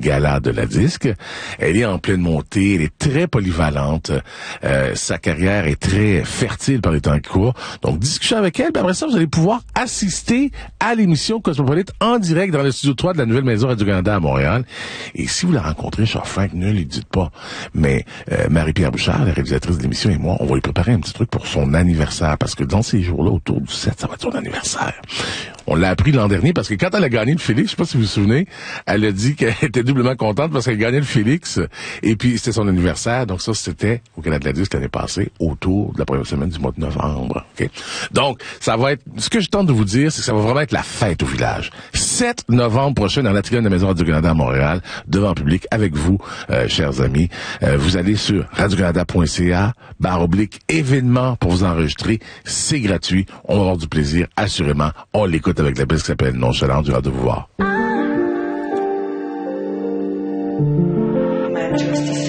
galas de la disque. Elle est en pleine montée, elle est très polyvalente. Sa carrière est très fertile par les temps qui courent. Donc, discussion avec elle, puis après ça, vous allez pouvoir assister à l'émission Cosmopolite en direct dans le studio 3 de la nouvelle maison Radio-Canada à Montréal. Et si vous la rencontrez, cher Frank, ne lui dites pas. Mais Marie-Pierre Bouchard, la réalisatrice de l'émission, et moi, on va lui préparer un petit truc pour son anniversaire. Parce que dans ces jours-là, autour du 7, ça va être son anniversaire. On l'a appris l'an dernier parce que quand elle a gagné le Félix, je sais pas si vous vous souvenez, elle a dit qu'elle était doublement contente parce qu'elle gagnait le Félix. Et puis, c'était son anniversaire. Donc ça, c'était au Canada de la disque l'année passée, autour de la première semaine du mois de novembre. Okay? Donc, ça va être... Ce que je tente de vous dire, c'est que ça va vraiment être la fête au village. 7 novembre prochain, dans l'atrium de la Maison Radio-Canada à Montréal, devant le public, avec vous, chers amis. Vous allez sur radiocanada.ca/événements pour vous enregistrer. C'est gratuit. On va avoir du plaisir, assurément. On l'écoute avec la pièce qui s'appelle Nonchalant. J'ai hâte de vous voir. Majesty.